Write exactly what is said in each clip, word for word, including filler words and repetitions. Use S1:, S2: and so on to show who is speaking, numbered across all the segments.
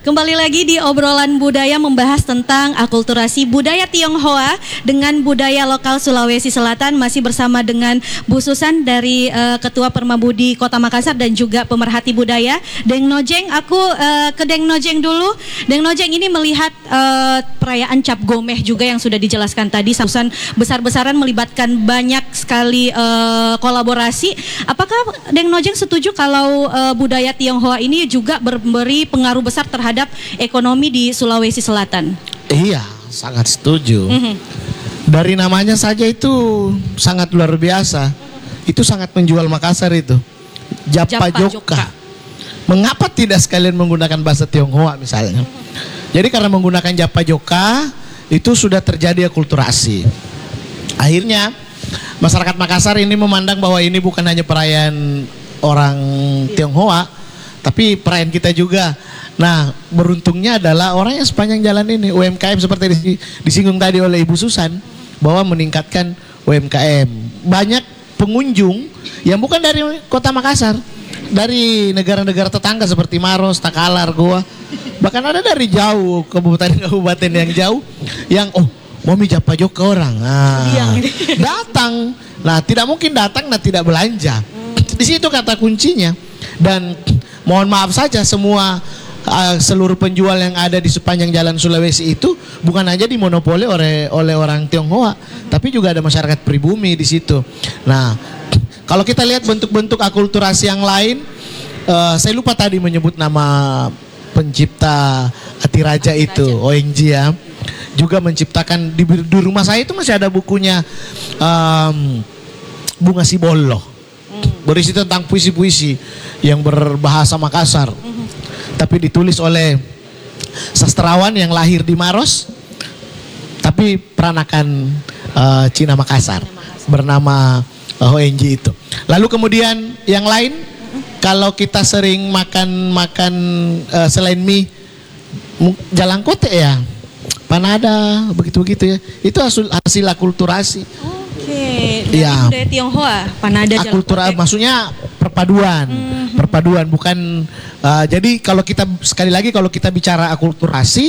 S1: Kembali lagi di obrolan budaya membahas tentang akulturasi budaya Tionghoa dengan budaya lokal Sulawesi Selatan, masih bersama dengan Bu Susan dari uh, Ketua Permabudi Kota Makassar dan juga pemerhati budaya Deng Nojeng. Aku uh, ke Deng Nojeng dulu. Deng Nojeng ini melihat uh, perayaan Cap Gomeh juga yang sudah dijelaskan tadi, Susan besar-besaran melibatkan banyak sekali uh, kolaborasi. Apakah Deng Nojeng setuju kalau uh, budaya Tionghoa ini juga memberi pengaruh besar terhadap ekonomi di Sulawesi Selatan?
S2: Iya, sangat setuju.
S1: Mm-hmm.
S2: Dari namanya saja itu sangat luar biasa. Itu sangat menjual Makassar itu. Japa,
S1: Japa
S2: Joka.
S1: Joka.
S2: Mengapa tidak sekalian menggunakan bahasa Tionghoa misalnya? Jadi karena menggunakan Japa Joka itu sudah terjadi akulturasi. Akhirnya masyarakat Makassar ini memandang bahwa ini bukan hanya perayaan orang Tionghoa, tapi perayaan kita juga. Nah, beruntungnya adalah orang yang sepanjang jalan ini U M K M seperti disinggung tadi oleh Ibu Susan, bahwa meningkatkan U M K M. Banyak pengunjung yang bukan dari kota Makassar, dari negara-negara tetangga seperti Maros, Takalar, Goa, bahkan ada dari jauh, kabupaten-kabupaten yang jauh, yang oh mau Japa Joka orang, nah, datang. Nah, tidak mungkin datang dan tidak belanja. Di situ kata kuncinya. Dan mohon maaf saja semua uh, seluruh penjual yang ada di sepanjang jalan Sulawesi itu bukan hanya dimonopoli oleh oleh orang Tionghoa, tapi juga ada masyarakat pribumi di situ. Nah, kalau kita lihat bentuk-bentuk akulturasi yang lain, uh, saya lupa tadi menyebut nama pencipta Atiraja itu, O N G ya, juga menciptakan di, di rumah saya itu masih ada bukunya um, Bunga Sibolo. Berisi tentang puisi-puisi yang berbahasa Makassar, mm-hmm. tapi ditulis oleh sastrawan yang lahir di Maros, tapi peranakan uh, Cina Makassar, bernama uh, O N G itu. Lalu kemudian yang lain, mm-hmm. kalau kita sering makan-makan uh, selain mie, jalangkote ya, panada, begitu-begitu ya, itu hasil, hasil akulturasi.
S1: Oke, dari
S2: ya,
S1: budaya Tionghoa, panada
S2: akultura, maksudnya perpaduan, mm-hmm. perpaduan bukan. Uh, jadi kalau kita sekali lagi kalau kita bicara akulturasi,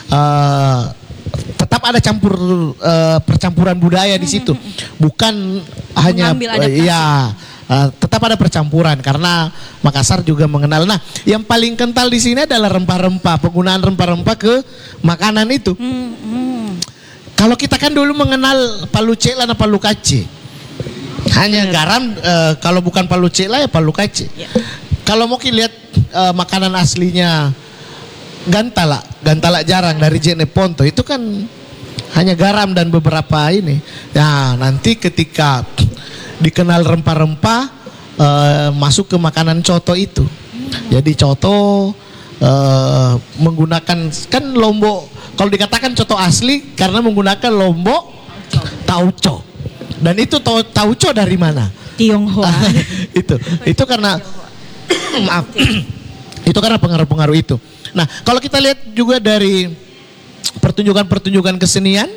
S2: uh, tetap ada campur uh, percampuran budaya di situ, bukan hanya uh, ya. Uh, tetap ada percampuran karena Makassar juga mengenal. Nah, yang paling kental di sini adalah rempah-rempah, penggunaan rempah-rempah ke makanan itu. Mm-hmm. Kalau kita kan dulu mengenal palu cela dan palu kace, hanya garam. Uh, kalau bukan palu cela ya palu kace. Ya. Kalau mau lihat uh, makanan aslinya gantala, gantala jarang dari Jene Ponto itu kan hanya garam dan beberapa ini. Nah, nanti ketika dikenal rempah-rempah uh, masuk ke makanan coto itu. Hmm. Jadi coto uh, menggunakan kan lombok. Kalau dikatakan coto asli karena menggunakan lombok tauco. Dan itu tauco dari mana?
S1: Tionghoa.
S2: itu. Itu karena maaf. Itu karena pengaruh-pengaruh itu. Nah, kalau kita lihat juga dari pertunjukan-pertunjukan kesenian,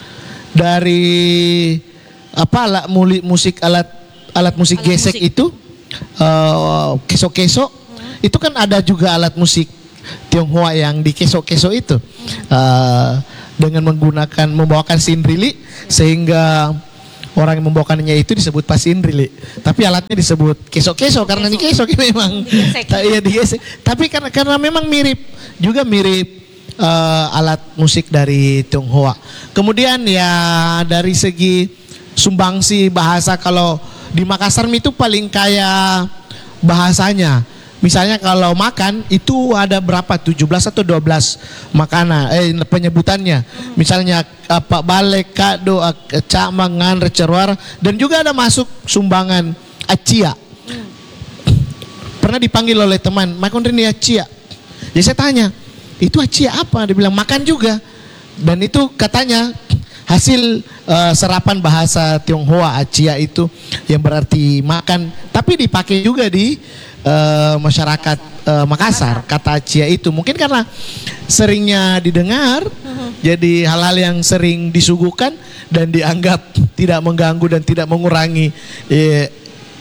S2: dari apa alat musik alat alat musik alat gesek musik. Itu uh, keso-keso, hmm. itu kan ada juga alat musik Tionghoa yang di keso-keso itu, uh, dengan menggunakan membawakan sindrili, sehingga orang yang membawakannya itu disebut pasindrili, tapi alatnya disebut keso-keso karena di keso memang iya digesek. Tapi karena karena memang mirip juga mirip uh, alat musik dari Tionghoa. Kemudian ya dari segi sumbangsi bahasa, kalau di Makassar itu paling kaya bahasanya. Misalnya kalau makan itu ada berapa, tujuh belas atau dua belas makanan eh penyebutannya. Misalnya apa balek, kado, cak mangan, recerwar, dan juga ada masuk sumbangan acia. Pernah dipanggil oleh teman, "Makan ini acia." Jadi saya tanya, "Itu acia apa?" Dia bilang, "Makan juga." Dan itu katanya hasil uh, serapan bahasa Tionghoa, acia itu yang berarti makan, tapi dipakai juga di Uh, masyarakat uh, Makassar, kata acia itu mungkin karena seringnya didengar, uh-huh. jadi hal-hal yang sering disuguhkan dan dianggap tidak mengganggu dan tidak mengurangi eh,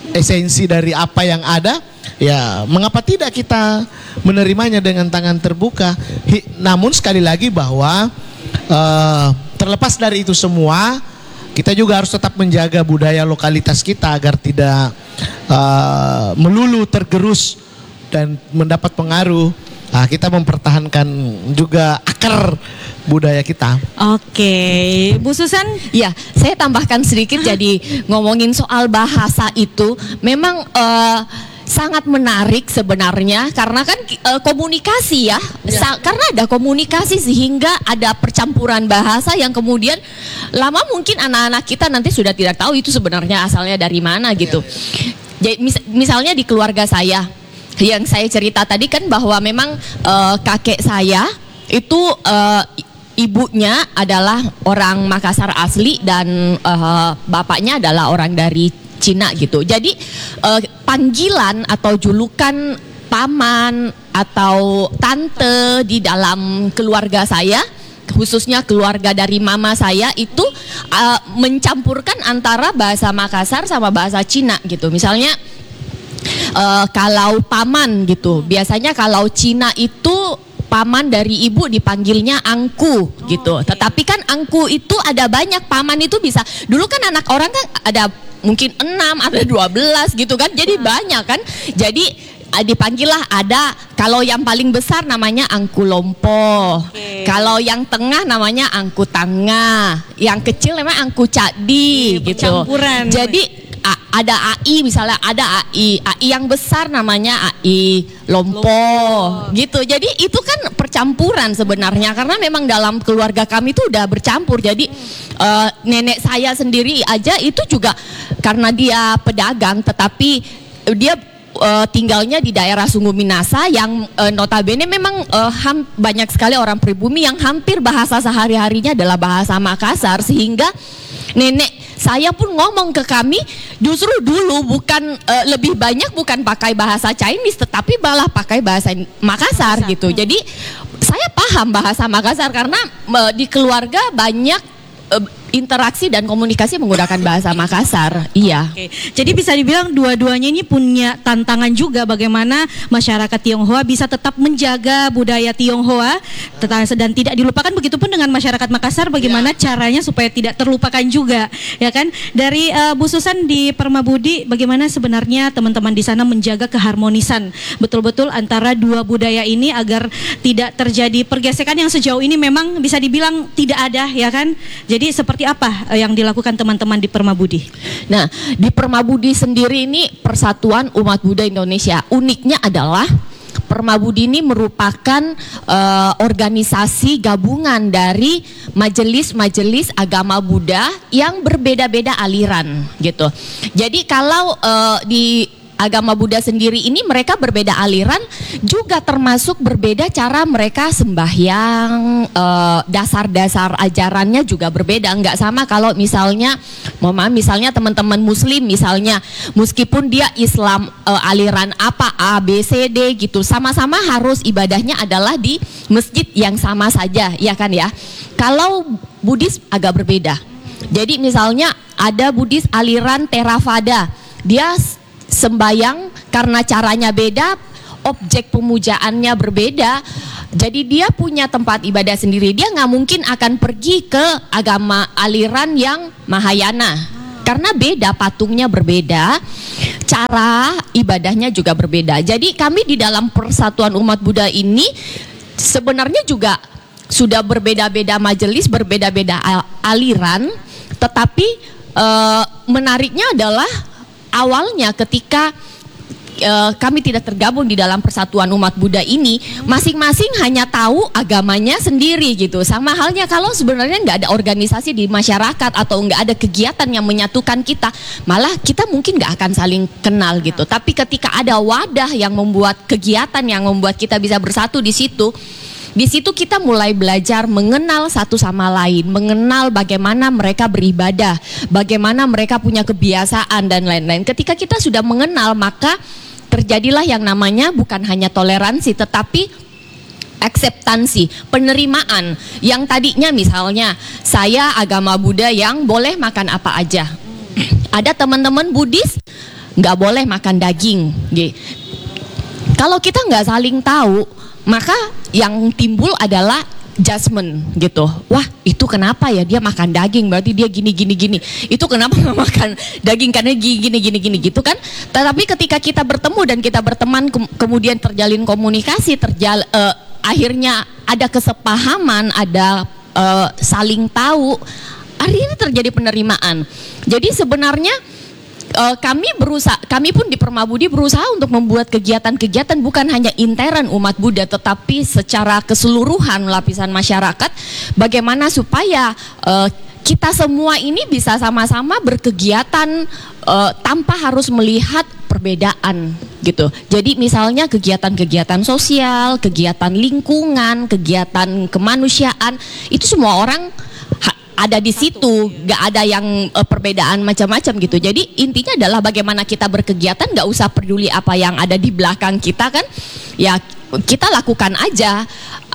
S2: esensi dari apa yang ada, ya mengapa tidak kita menerimanya dengan tangan terbuka. Hi, namun sekali lagi bahwa uh, terlepas dari itu semua, kita juga harus tetap menjaga budaya lokalitas kita agar tidak uh, melulu tergerus dan mendapat pengaruh. Nah, kita mempertahankan juga akar budaya kita.
S1: Oke, Bu Susan?
S3: Ya, saya tambahkan sedikit. Jadi ngomongin soal bahasa itu memang uh, sangat menarik sebenarnya karena kan uh, komunikasi ya, ya. Sa- karena ada komunikasi sehingga ada percampuran bahasa yang kemudian lama mungkin anak-anak kita nanti sudah tidak tahu itu sebenarnya asalnya dari mana gitu. Ya, ya. Jadi mis- misalnya di keluarga saya yang saya cerita tadi kan bahwa memang uh, kakek saya itu uh, ibunya adalah orang Makassar asli dan uh, bapaknya adalah orang dari Cina gitu. Jadi uh, panggilan atau julukan paman atau tante di dalam keluarga saya, khususnya keluarga dari mama saya itu uh, mencampurkan antara bahasa Makassar sama bahasa Cina gitu. Misalnya uh, kalau paman gitu, biasanya kalau Cina itu paman dari ibu dipanggilnya angku gitu. Oh, okay. Tetapi kan angku itu ada banyak, paman itu bisa. Dulu kan anak orang kan ada mungkin enam, ada dua belas gitu kan. Jadi hmm. banyak kan. Jadi dipanggil lah ada, kalau yang paling besar namanya angku lompo. Okay. Kalau yang tengah namanya angku tangga. Yang kecil namanya angku cadi okay, gitu. Campuran. Jadi ada A I misalnya, ada A I, A I yang besar namanya A I Lompo, Lompo gitu. Jadi itu kan percampuran sebenarnya karena memang dalam keluarga kami itu udah bercampur. Jadi uh, nenek saya sendiri aja itu juga karena dia pedagang, tetapi dia uh, tinggalnya di daerah Sungguh Minasa yang uh, notabene memang uh, ham, banyak sekali orang pribumi yang hampir bahasa sehari-harinya adalah bahasa Makassar, sehingga nenek saya pun ngomong ke kami justru dulu bukan uh, lebih banyak bukan pakai bahasa Chinese tetapi malah pakai bahasa Makassar gitu. Jadi saya paham bahasa Makassar karena uh, di keluarga banyak uh, interaksi dan komunikasi menggunakan bahasa Makassar. Iya.
S1: Oke. Jadi bisa dibilang dua-duanya ini punya tantangan juga bagaimana masyarakat Tionghoa bisa tetap menjaga budaya Tionghoa dan tidak dilupakan. Begitupun dengan masyarakat Makassar, bagaimana ya. caranya supaya tidak terlupakan juga, ya kan? Dari uh, Bu Susan di Permabudi, bagaimana sebenarnya teman-teman di sana menjaga keharmonisan betul-betul antara dua budaya ini agar tidak terjadi pergesekan yang sejauh ini memang bisa dibilang tidak ada, ya kan? Jadi seperti apa yang dilakukan teman-teman di Permabudi?
S3: Nah, di Permabudi sendiri ini Persatuan Umat Buddha Indonesia. Uniknya adalah Permabudi ini merupakan uh, organisasi gabungan dari majelis-majelis agama Buddha yang berbeda-beda aliran gitu. Jadi kalau uh, di agama Buddha sendiri ini mereka berbeda aliran, juga termasuk berbeda cara mereka sembahyang, uh, dasar-dasar ajarannya juga berbeda. Enggak sama kalau misalnya, mohon maaf, misalnya teman-teman Muslim misalnya, meskipun dia Islam uh, aliran apa A, B, C, D gitu, sama-sama harus ibadahnya adalah di masjid yang sama saja, ya kan ya. Kalau Buddhis agak berbeda. Jadi misalnya ada Buddhis aliran Theravada, dia sembayang karena caranya beda, objek pemujaannya berbeda, jadi dia punya tempat ibadah sendiri. Dia nggak mungkin akan pergi ke agama aliran yang Mahayana karena beda, patungnya berbeda, cara ibadahnya juga berbeda. Jadi kami di dalam Persatuan Umat Buddha ini sebenarnya juga sudah berbeda-beda majelis, berbeda-beda aliran, tetapi eh, menariknya adalah awalnya ketika uh, kami tidak tergabung di dalam Persatuan Umat Buddha ini, masing-masing hanya tahu agamanya sendiri gitu. Sama halnya kalau sebenarnya nggak ada organisasi di masyarakat atau nggak ada kegiatan yang menyatukan kita, malah kita mungkin nggak akan saling kenal gitu. Tapi ketika ada wadah yang membuat kegiatan yang membuat kita bisa bersatu di situ, di situ kita mulai belajar mengenal satu sama lain, mengenal bagaimana mereka beribadah, bagaimana mereka punya kebiasaan dan lain-lain. Ketika kita sudah mengenal, maka terjadilah yang namanya bukan hanya toleransi, tetapi akseptansi, penerimaan. Yang tadinya misalnya saya agama Buddha yang boleh makan apa aja. Ada teman-teman Buddhis nggak boleh makan daging. Kalau kita nggak saling tahu, maka yang timbul adalah judgment gitu. Wah, itu kenapa ya dia makan daging, berarti dia gini gini gini. Itu kenapa nggak makan daging karena gini gini gini gitu kan. Tetapi ketika kita bertemu dan kita berteman, ke kemudian terjalin komunikasi, terjal uh, akhirnya ada kesepahaman, ada uh, saling tahu, akhirnya terjadi penerimaan. Jadi sebenarnya Uh, kami berusaha, kami pun di Permabudi berusaha untuk membuat kegiatan-kegiatan bukan hanya intern umat Buddha, tetapi secara keseluruhan lapisan masyarakat, bagaimana supaya uh, kita semua ini bisa sama-sama berkegiatan uh, tanpa harus melihat perbedaan gitu. Jadi misalnya kegiatan-kegiatan sosial, kegiatan lingkungan, kegiatan kemanusiaan, itu semua orang ada di situ, nggak ada yang uh, perbedaan macam-macam gitu. Jadi intinya adalah bagaimana kita berkegiatan, nggak usah peduli apa yang ada di belakang kita kan, ya kita lakukan aja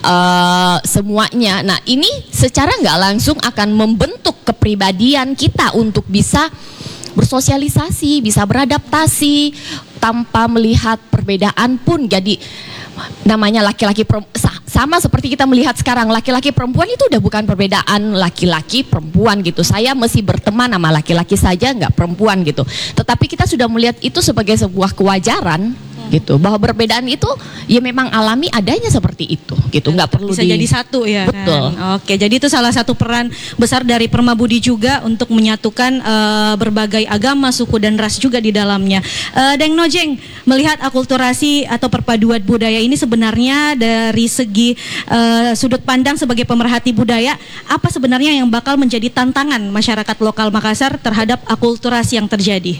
S3: uh, semuanya. Nah ini secara nggak langsung akan membentuk kepribadian kita untuk bisa bersosialisasi, bisa beradaptasi tanpa melihat perbedaan pun. Jadi namanya laki-laki sama seperti kita melihat sekarang, laki-laki perempuan itu udah bukan perbedaan laki-laki perempuan gitu. Saya mesti berteman sama laki-laki saja, nggak perempuan gitu. Tetapi kita sudah melihat itu sebagai sebuah kewajaran gitu, bahwa perbedaan itu ya memang alami adanya seperti itu gitu, nggak perlu
S1: bisa
S3: di...
S1: jadi satu ya.
S3: Betul.
S1: Kan? Oke, jadi itu salah satu peran besar dari Permabudi juga untuk menyatukan uh, berbagai agama, suku dan ras juga di dalamnya. Uh, Deng Nojeng, melihat akulturasi atau perpaduan budaya ini sebenarnya dari segi uh, sudut pandang sebagai pemerhati budaya, apa sebenarnya yang bakal menjadi tantangan masyarakat lokal Makassar terhadap akulturasi yang terjadi?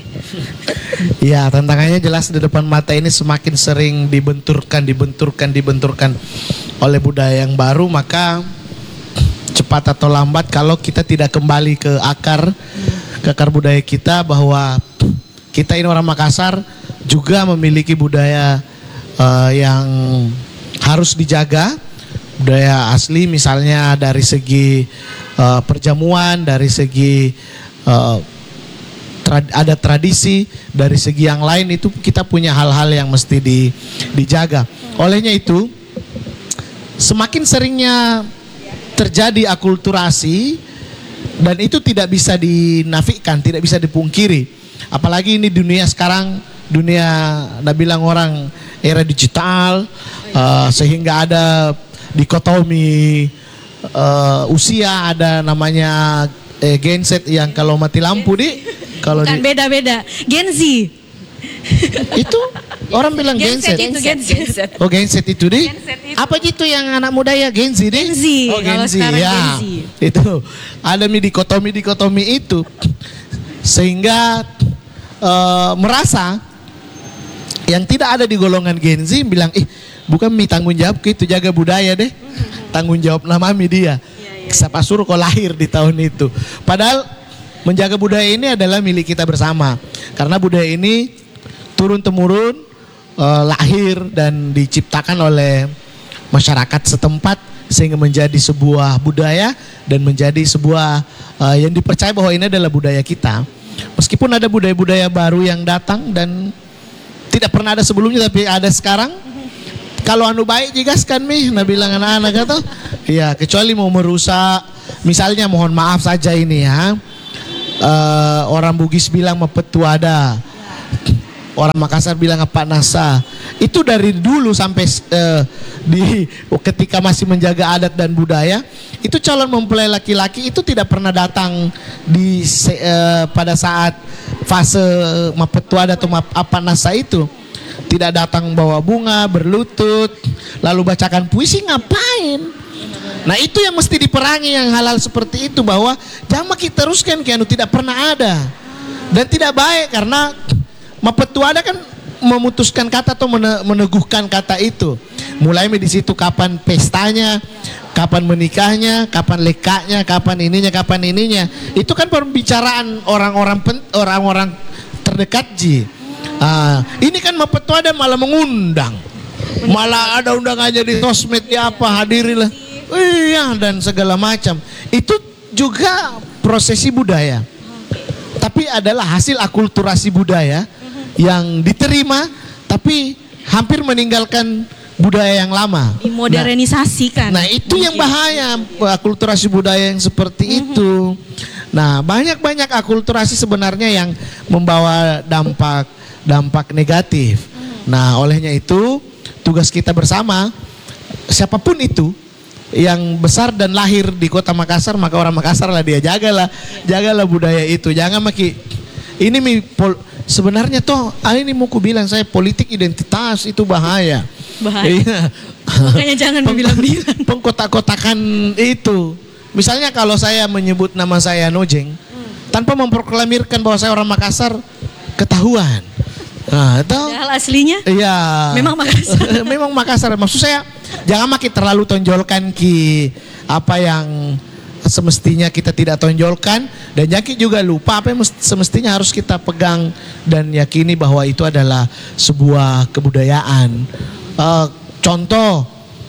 S2: Ya, tantangannya jelas di depan mata ini, semakin sering dibenturkan, dibenturkan, dibenturkan oleh budaya yang baru, maka cepat atau lambat kalau kita tidak kembali ke akar, ke akar budaya kita, bahwa kita ini orang Makassar juga memiliki budaya uh, yang harus dijaga, budaya asli misalnya dari segi uh, perjamuan, dari segi uh, ada tradisi, dari segi yang lain itu kita punya hal-hal yang mesti di, dijaga. Olehnya itu semakin seringnya terjadi akulturasi, dan itu tidak bisa dinafikan, tidak bisa dipungkiri. Apalagi ini dunia sekarang, dunia nak bilang orang era digital, uh, sehingga ada dikotomi uh, usia, ada namanya eh, genset yang kalau mati lampu di kalau
S1: bukan beda-beda, Gen Z.
S2: Itu orang bilang genset.
S1: Gen Z, Gen Z.
S2: Oh genset itu di.
S1: Genset itu.
S2: Apa gitu yang anak muda ya Gen Z di?
S1: Gen Z.
S2: Oh Gen
S1: Kalau
S2: Z
S1: sekarang
S2: ya.
S1: Gen Z.
S2: Itu ada mi dikotomi dikotomi itu, sehingga uh, merasa yang tidak ada di golongan Gen Z bilang, ih bukan mi tanggung jawab itu jaga budaya deh, tanggung jawab nama mi dia. Siapa suruh kau lahir di tahun itu? Padahal menjaga budaya ini adalah milik kita bersama, karena budaya ini turun temurun uh, lahir dan diciptakan oleh masyarakat setempat, sehingga menjadi sebuah budaya dan menjadi sebuah uh, yang dipercaya bahwa ini adalah budaya kita. Meskipun ada budaya-budaya baru yang datang dan tidak pernah ada sebelumnya tapi ada sekarang. Kalau anu baik jigaskan mi, nah bilang anak-anak kata, ya kecuali mau merusak, misalnya mohon maaf saja ini ya. Uh, orang Bugis bilang mepetuada, orang Makassar bilang apa nasa. Itu dari dulu sampai uh, di ketika masih menjaga adat dan budaya, itu calon mempelai laki-laki itu tidak pernah datang di uh, pada saat fase mepetuada atau apa nasa itu. Tidak datang bawa bunga, berlutut, lalu bacakan puisi, ngapain? Nah itu yang mesti diperangi, yang halal seperti itu, bahwa jangan kita teruskan kianu tidak pernah ada dan tidak baik, karena mepetuada kan memutuskan kata atau meneguhkan kata itu. Mulai di situ kapan pestanya, kapan menikahnya, kapan lekaknya, kapan ininya, kapan ininya. Itu kan pembicaraan orang-orang orang-orang terdekat ji. Ah, ini kan mepetuada malah mengundang, malah ada undangannya di sosmed ya apa hadirilah. Iya dan segala macam. Itu juga prosesi budaya, tapi adalah hasil akulturasi budaya yang diterima tapi hampir meninggalkan budaya yang lama.
S1: Dimodernisasikan.
S2: Nah, nah itu yang bahaya, akulturasi budaya yang seperti mm-hmm. itu. Nah, banyak-banyak akulturasi sebenarnya yang membawa dampak dampak negatif. Mm. Nah, olehnya itu tugas kita bersama, siapapun itu yang besar dan lahir di kota Makassar, maka orang Makassar lah dia, jagalah, jagalah budaya itu. Jangan maki ini mi pol, sebenarnya toh ah, ini mau ku bilang saya politik identitas itu bahaya.
S1: Bahaya.
S2: Iya.
S1: Makanya jangan bilang-bilang.
S2: Pengkotak-kotakan itu. Misalnya kalau saya menyebut nama saya Nojeng hmm. tanpa memproklamirkan bahwa saya orang Makassar, ketahuan. Nah, itu
S1: padahal aslinya
S2: iya.
S1: Memang Makassar.
S2: Memang Makassar. Maksud saya jangan makin terlalu tonjolkan ki apa yang semestinya kita tidak tonjolkan, dan jangan juga lupa apa yang semestinya harus kita pegang dan yakini bahwa itu adalah sebuah kebudayaan. Uh, contoh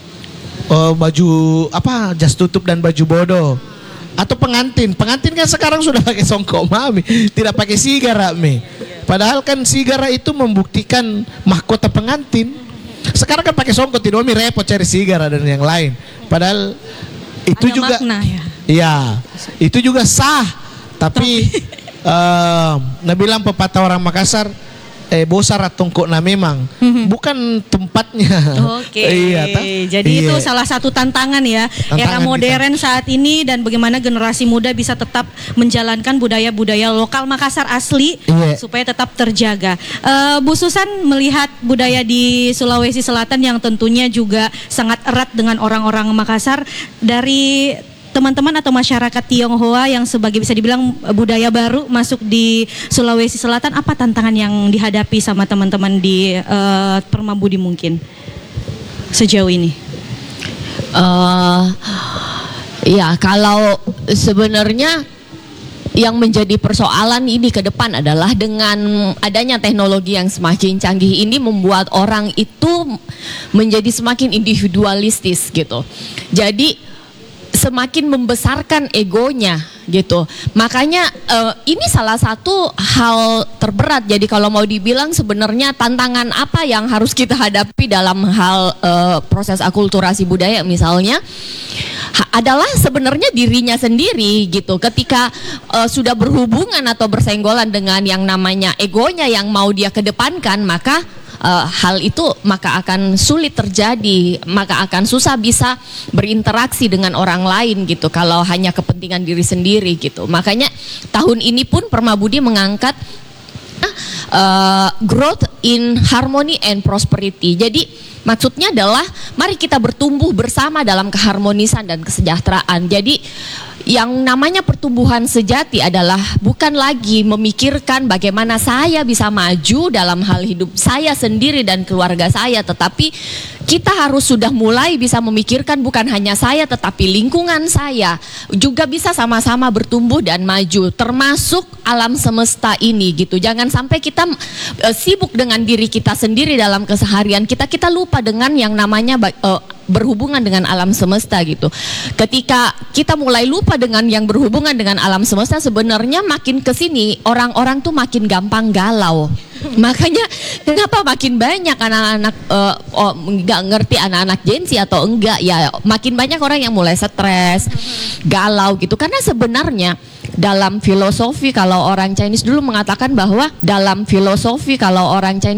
S2: uh, baju apa jas tutup dan baju bodoh, atau pengantin. Pengantin kan sekarang sudah pakai songkok mami, tidak pakai sigara mi. Padahal kan sigara itu membuktikan mahkota pengantin. Sekarang kan pakai songkok, tidak mi repot cari sigara dan yang lain. Padahal itu
S1: ada
S2: juga
S1: makna, ya.
S2: Iya, itu juga sah. Tapi, tapi uh, nabilang pepatah orang Makassar, eh bosar atongkok na memang bukan tempatnya.
S1: Oke. Iya, jadi iya. Itu salah satu tantangan ya tantangan era modern kita saat ini, dan bagaimana generasi muda bisa tetap menjalankan budaya-budaya lokal Makassar asli iya. supaya tetap terjaga. Uh, Bu Susan melihat budaya di Sulawesi Selatan yang tentunya juga sangat erat dengan orang-orang Makassar, dari teman-teman atau masyarakat Tionghoa yang sebagai bisa dibilang budaya baru masuk di Sulawesi Selatan, apa tantangan yang dihadapi sama teman-teman di uh, Permabudi mungkin sejauh ini? Uh, ya kalau sebenarnya yang menjadi persoalan ini ke depan adalah dengan adanya teknologi yang semakin canggih ini membuat orang itu menjadi semakin individualistis gitu. Jadi semakin membesarkan egonya gitu. Makanya uh, ini salah satu hal terberat. Jadi kalau mau dibilang sebenarnya tantangan apa yang harus kita hadapi dalam hal uh, proses akulturasi budaya misalnya ha, adalah sebenarnya dirinya sendiri gitu. Ketika uh, sudah berhubungan atau bersenggolan dengan yang namanya egonya yang mau dia kedepankan, maka Uh, hal itu maka akan sulit terjadi, maka akan susah bisa berinteraksi dengan orang lain gitu kalau hanya kepentingan diri sendiri gitu. Makanya tahun ini pun Permabudi mengangkat uh, growth in harmony and prosperity. Jadi maksudnya adalah mari kita bertumbuh bersama dalam keharmonisan dan kesejahteraan. Jadi yang namanya pertumbuhan sejati adalah bukan lagi memikirkan bagaimana saya bisa maju dalam hal hidup saya sendiri dan keluarga saya, tetapi kita harus sudah mulai bisa memikirkan bukan hanya saya tetapi lingkungan saya juga bisa sama-sama bertumbuh dan maju, termasuk alam semesta ini gitu. Jangan sampai kita uh, sibuk dengan diri kita sendiri dalam keseharian kita, kita lupa dengan yang namanya uh, berhubungan dengan alam semesta gitu. Ketika kita mulai lupa dengan yang berhubungan dengan alam semesta, sebenarnya makin kesini orang-orang tuh makin gampang galau. Makanya kenapa makin banyak anak-anak uh, oh, nggak ngerti anak-anak Gen Z atau enggak ya, makin banyak orang yang mulai stres, galau gitu. Karena sebenarnya dalam filosofi kalau orang Chinese dulu mengatakan bahwa dalam filosofi kalau orang Chinese